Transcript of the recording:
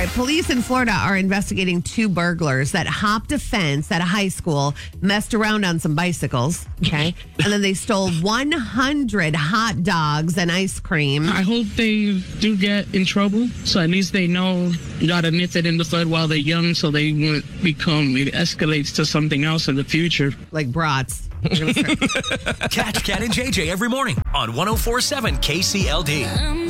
right, police in Florida are investigating 2 burglars that hopped a fence at a high school, messed around on some bicycles, okay? And then they stole 100 hot dogs and ice cream. I hope they do get in trouble, so at least they know you got to nip it in the bud while they're young so they won't it escalates to something else in the future. Like brats. Catch Cat and JJ every morning on 104.7 KCLD.